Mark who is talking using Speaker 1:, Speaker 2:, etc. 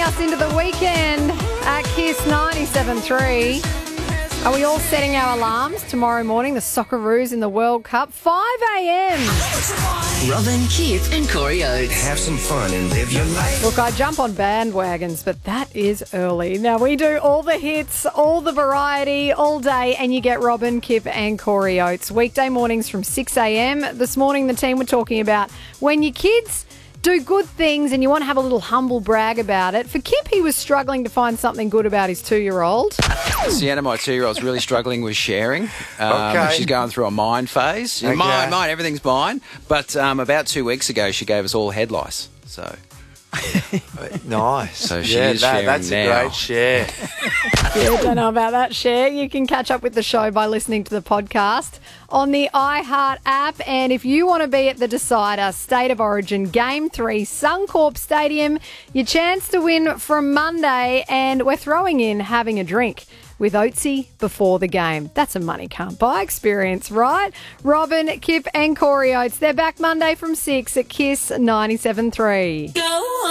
Speaker 1: us into the weekend at Kiss 97.3. Are we all setting our alarms tomorrow morning? The Socceroos in the World Cup, 5 a.m.
Speaker 2: Robin, Kip and Corey Oates.
Speaker 3: Have some fun and live your life.
Speaker 1: Look, I jump on bandwagons, but that is early. Now, we do all the hits, all the variety, all day, and you get Robin, Kip and Corey Oates. Weekday mornings from 6 a.m. This morning, the team were talking about when your kids do good things and you want to have a little humble brag about it. For Kip, he was struggling to find something good about his 2-year-old.
Speaker 4: Sienna, my 2-year-old's really struggling with sharing.
Speaker 3: Okay.
Speaker 4: She's going through a mine phase.
Speaker 3: Okay.
Speaker 4: Mine, everything's mine. But about 2 weeks ago, she gave us all head lice. So
Speaker 3: Nice.
Speaker 4: So she is sharing
Speaker 3: that's
Speaker 4: now.
Speaker 3: a great share.
Speaker 1: Yeah, don't know about that, Cher. You can catch up with the show by listening to the podcast on the iHeart app. And if you want to be at the Decider State of Origin Game 3, Suncorp Stadium, your chance to win from Monday. And we're throwing in having a drink with Oatsy before the game. That's a money can't buy experience, right? Robin, Kip and Corey Oates, they're back Monday from 6 at Kiss 97.3.
Speaker 2: Go